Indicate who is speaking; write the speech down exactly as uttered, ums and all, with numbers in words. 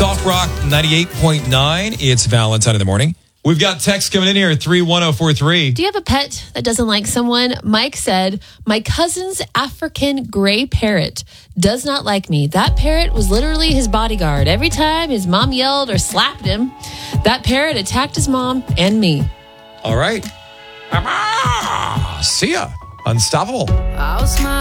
Speaker 1: Talk Rock ninety-eight point nine. It's Valentine in the morning. We've got text coming in here, three one zero four three.
Speaker 2: Do you have a pet that doesn't like someone? Mike said, my cousin's African gray parrot does not like me. That parrot was literally his bodyguard. Every time his mom yelled or slapped him, that parrot attacked his mom and me.
Speaker 1: All right. See ya. Unstoppable.
Speaker 3: I'll smile.